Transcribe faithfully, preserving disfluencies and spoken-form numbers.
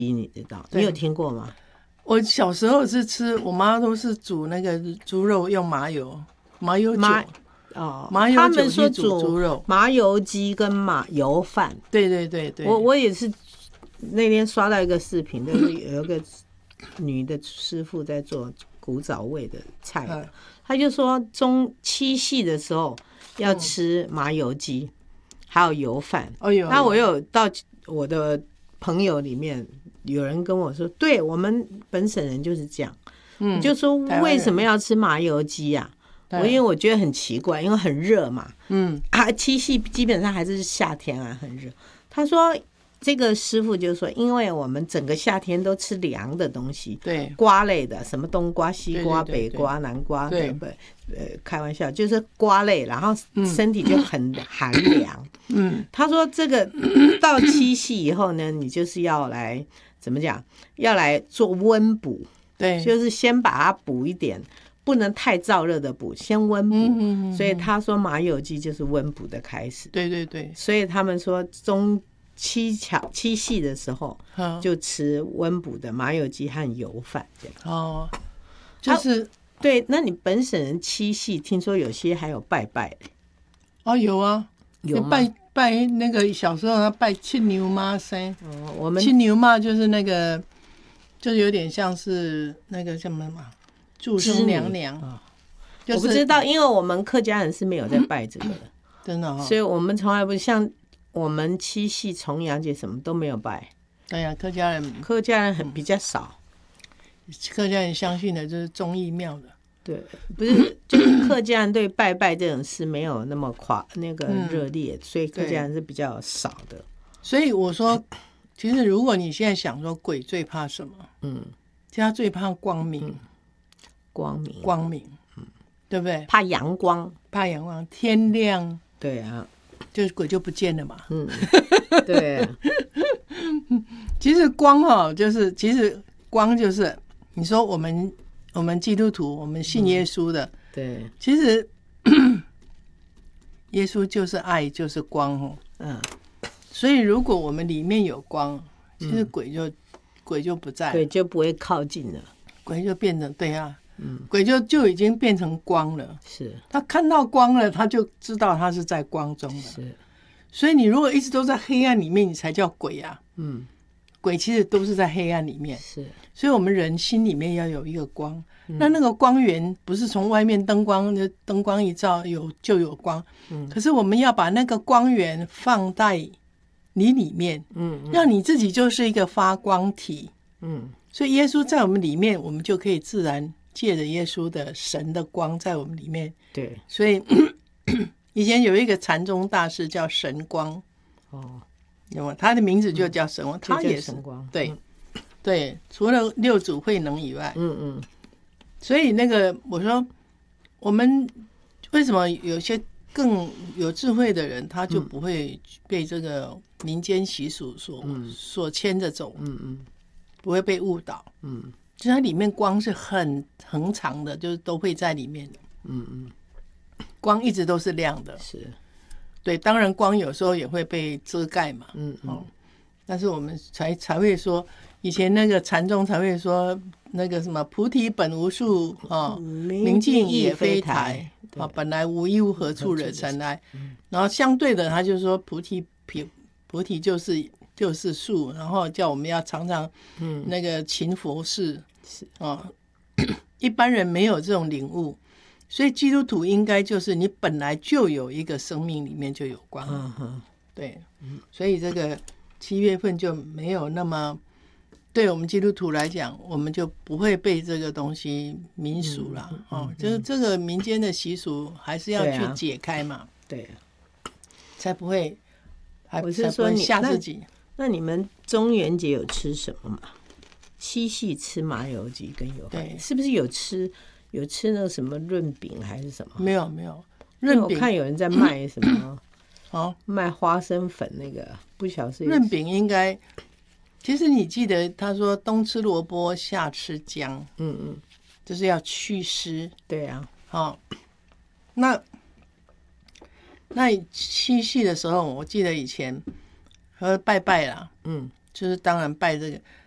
你知道？你有听过吗？ 我小时候是吃，我妈都是煮那个猪肉用麻油，麻油酒哦， 麻油酒去煮猪肉， 麻油鸡跟麻油饭。 对对对对， 我我也是那天刷到一个视频，就是有一个女的师傅在做古早味的菜的，她就说中七夕的时候要吃麻油鸡，还有油饭。 哦有， 那我有到我的朋友里面。有人跟我说，对我们本省人就是这样，嗯，就说为什么要吃麻油鸡啊？我因为我觉得很奇怪，因为很热嘛，嗯，啊，七夕基本上还是夏天啊，很热。他说这个师傅就说，因为我们整个夏天都吃凉的东西， 对， 瓜类的，什么冬瓜、西瓜、 对对对对北瓜、南瓜， 对不，呃，开玩笑，就是瓜类，然后身体就很寒凉。嗯，他说这个到七夕以后呢，你就是要来。怎么讲？要来做温补， 对， 就是先把它补一点，不能太燥热的补，先温补。嗯嗯嗯，所以他说麻油鸡就是温补的开始。 对对对， 所以他们说中七巧七夕的时候，就吃温补的麻油鸡和油饭这样。 哦，就是、 啊、对。那你本省人七夕听说有些还有拜拜的？ 哦，有啊， 有拜。拜那个小时候他拜七牛妈生， 哦，我们七牛妈就是那个，就有点像是那个什么嘛，祝生娘娘、哦就是、 我不知道，因为我们客家人是没有在拜这个的， 真的、哦， 所以我们从来不像我们七夕、重阳节什么都没有拜。 对呀、啊，客家人客家人很比较少， 客家人相信的就是忠义庙的。 对，不是，就是客家人对拜拜这种事没有那么夸那个热烈、嗯，所以客家人是比较少的。 所以我说，其实如果你现在想说鬼最怕什么，嗯，其实他最怕光明，嗯、 光明， 光明，嗯，对不对？ 怕阳光， 怕阳光，天亮， 对啊， 就是鬼就不见了嘛， 嗯，对、啊。 其实光哈，就是其实光就是你说我们。我们基督徒，我们信耶稣的，嗯、 对， 其实耶稣就是爱，就是光哦。嗯，所以如果我们里面有光，其实鬼就、嗯、鬼就不在， 鬼就不会靠近了， 鬼就变成对啊，嗯，鬼就就已经变成光了。 是， 他看到光了，他就知道他是在光中了。 是，所以你如果一直都在黑暗里面，你才叫鬼啊。嗯。鬼其实都是在黑暗里面， 是， 所以我们人心里面要有一个光。嗯、那那个光源不是从外面灯光灯光一照有就有光、嗯，可是我们要把那个光源放在你里面，嗯，嗯让你自己就是一个发光体，嗯，所以耶稣在我们里面，我们就可以自然借着耶稣的神的光在我们里面。 对， 所以以前有一个禅宗大师叫神光，哦。他的名字就叫神光，嗯、他也是神光， 对、 嗯、 对，除了六祖慧能以外，嗯嗯，所以那个我说，我们为什么有些更有智慧的人，他就不会被这个民间习俗所、嗯、所牵着走，嗯嗯，不会被误导，嗯，就它里面光是很恒长的，就是都会在里面的，嗯嗯，光一直都是亮的， 是。 对，当然光有时候也会被遮盖嘛，嗯嗯、哦，但是我们才才会说，以前那个禅宗才会说那个什么菩提本无树啊，明镜也非台啊，本来无一物，何处惹尘埃、嗯。然后相对的，他就说菩提菩提就是就是树，然后叫我们要常常那个勤佛事，是、嗯、啊，一般人没有这种领悟。所以基督徒应该就是你本来就有一个生命里面就有光，嗯哼，对，所以这个七月份就没有那么对我们基督徒来讲，我们就不会被这个东西民俗了、嗯嗯、哦，就是这个民间的习俗还是要去解开嘛， 对、啊， 才不会，还我是说你吓自己那。那你们中元节有吃什么吗？七夕吃麻油鸡跟油饭，是不是有吃？有吃那个什么润饼还是什么？ 没有没有，润饼我看有人在卖什么，哦，卖花生粉那个，不晓得是润饼应该。其实你记得他说冬吃萝卜夏吃姜，嗯嗯，就是要祛湿。 对啊， 好、哦，那那七夕的时候，我记得以前和拜拜啦，嗯，就是当然拜这个。